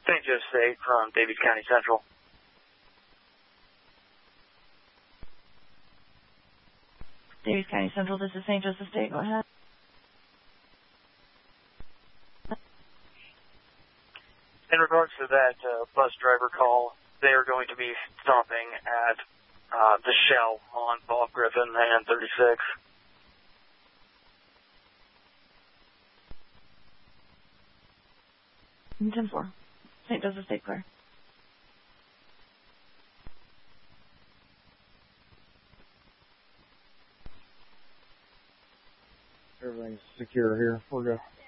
St. Joe State from Davies County Central. Davies County Central, this is St. Joseph State. Go ahead. In regards to that bus driver call, they are going to be stopping at the Shell on Bob Griffin and 36. And 10-4. St. Joseph State clear. Everything's secure here. We're good.